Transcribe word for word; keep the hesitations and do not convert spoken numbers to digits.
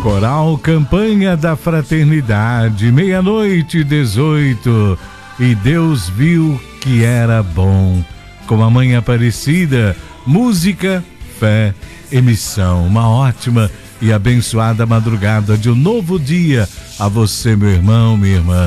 Coral Campanha da Fraternidade, meia-noite e dezoito. E Deus viu que era bom. Com a Mãe Aparecida, música, fé e missão. Uma ótima e abençoada madrugada de um novo dia a você, meu irmão, minha irmã.